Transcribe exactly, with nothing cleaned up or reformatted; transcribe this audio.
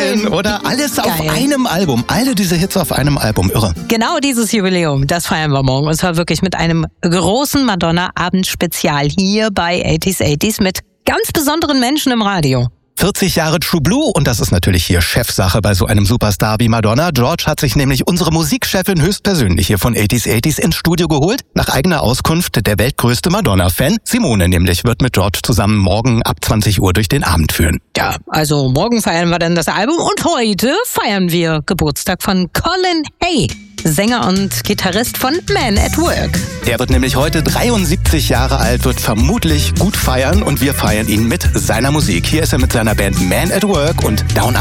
Wahnsinn, oder? Alles Geil. auf einem Album. Alle diese Hits auf einem Album. Irre. Genau dieses Jubiläum, das feiern wir morgen. Und zwar wirklich mit einem großen Madonna-Abendspezial hier bei achtziger achtziger mit ganz besonderen Menschen im Radio. vierzig Jahre True Blue und das ist natürlich hier Chefsache bei so einem Superstar wie Madonna. George hat sich nämlich unsere Musikchefin höchstpersönlich hier von achtziger achtziger ins Studio geholt. Nach eigener Auskunft der weltgrößte Madonna-Fan. Simone nämlich wird mit George zusammen morgen ab zwanzig Uhr durch den Abend führen. Ja, also morgen feiern wir dann das Album und heute feiern wir Geburtstag von Colin Hay, Sänger und Gitarrist von Man at Work. Er wird nämlich heute dreiundsiebzig Jahre alt, wird vermutlich gut feiern und wir feiern ihn mit seiner Musik. Hier ist er mit seiner Band Man at Work und Down